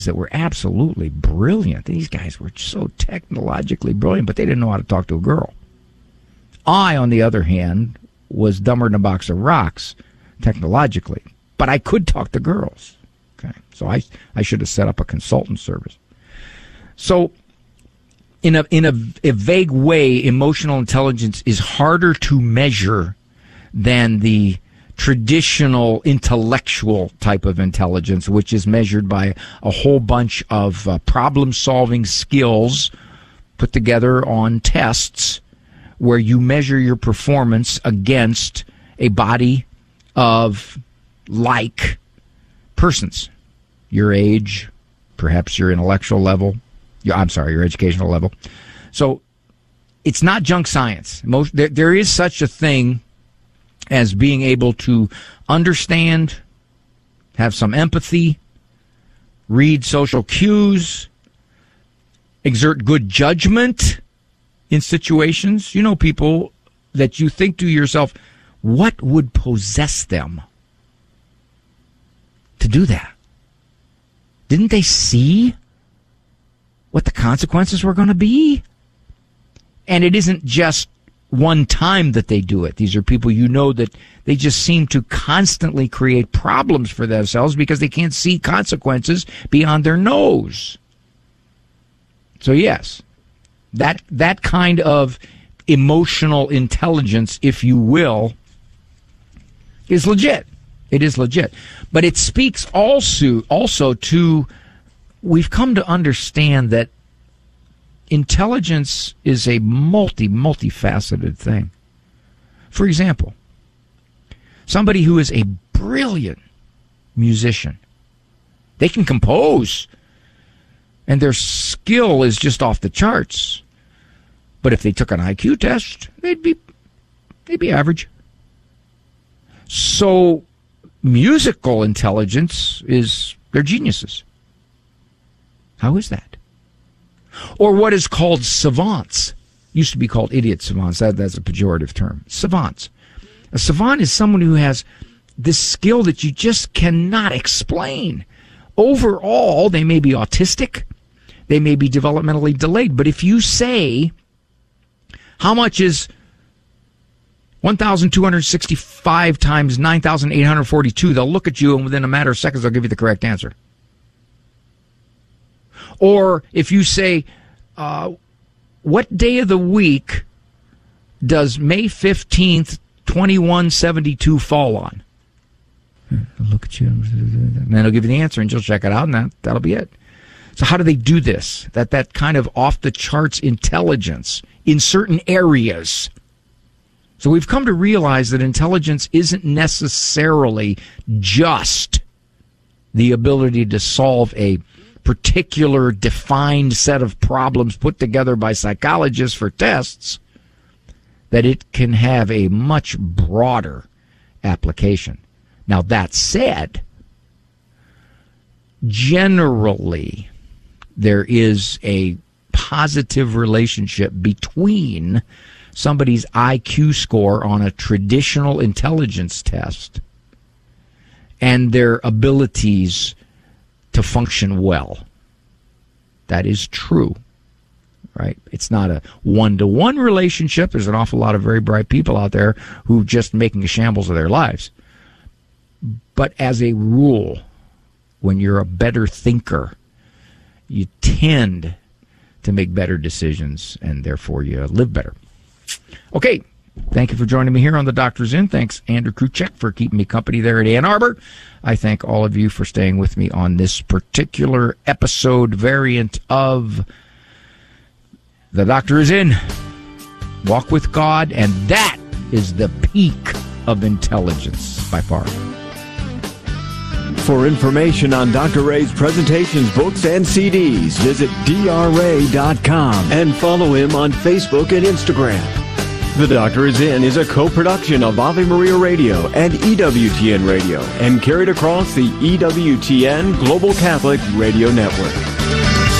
that were absolutely brilliant. These guys were so technologically brilliant, but they didn't know how to talk to a girl. I, on the other hand, was dumber than a box of rocks technologically, but I could talk to girls. Okay, so I should have set up a consultant service. So in a vague way, emotional intelligence is harder to measure than the traditional intellectual type of intelligence, which is measured by a whole bunch of problem-solving skills put together on tests where you measure your performance against a body of like persons. Your age, perhaps your intellectual level, your educational level. So it's not junk science. There is such a thing as being able to understand, have some empathy, read social cues, exert good judgment in situations. You know, people that you think to yourself, what would possess them to do that? Didn't they see what the consequences were going to be? And it isn't just one time that they do it. These are people you know that they just seem to constantly create problems for themselves because they can't see consequences beyond their nose. So yes, that kind of emotional intelligence, if you will, is legit. It is legit. But it speaks also to, we've come to understand that intelligence is a multifaceted thing. For example, somebody who is a brilliant musician, they can compose, and their skill is just off the charts. But if they took an IQ test, they'd be average. So musical intelligence is, they're geniuses. How is that? Or what is called savants. Used to be called idiot savants. That's a pejorative term. Savants. A savant is someone who has this skill that you just cannot explain. Overall, they may be autistic. They may be developmentally delayed. But if you say, how much is 1,265 times 9,842, they'll look at you and within a matter of seconds they'll give you the correct answer. Or if you say, what day of the week does May 15th, 2172 fall on? They'll look at you and then they'll give you the answer and you'll check it out and that'll be it. So how do they do this? That kind of off-the-charts intelligence in certain areas. So we've come to realize that intelligence isn't necessarily just the ability to solve a particular defined set of problems put together by psychologists for tests, that it can have a much broader application. Now, that said, generally, there is a positive relationship between somebody's IQ score on a traditional intelligence test and their abilities to function well. That is true, right? It's not a one-to-one relationship. There's an awful lot of very bright people out there who are just making a shambles of their lives. But as a rule, when you're a better thinker, you tend to make better decisions, and therefore you live better. Okay, thank you for joining me here on The Doctor's In. Thanks, Andrew Kruchek, for keeping me company there at Ann Arbor. I thank all of you for staying with me on this particular episode variant of The Doctor Is In. Walk with God, and that is the peak of intelligence by far. For information on Dr. Ray's presentations, books, and CDs, visit drray.com and follow him on Facebook and Instagram. The Doctor Is In is a co-production of Ave Maria Radio and EWTN Radio and carried across the EWTN Global Catholic Radio Network.